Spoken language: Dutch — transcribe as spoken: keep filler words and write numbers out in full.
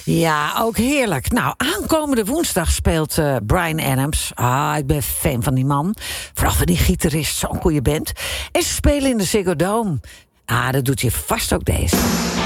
Ja, ook heerlijk. Nou, aankomende woensdag speelt uh, Bryan Adams. Ah, ik ben fan van die man. Vooral van die gitarist, zo'n goede band. En ze spelen in de Ziggo Dome. Ah, dat doet je vast ook deze.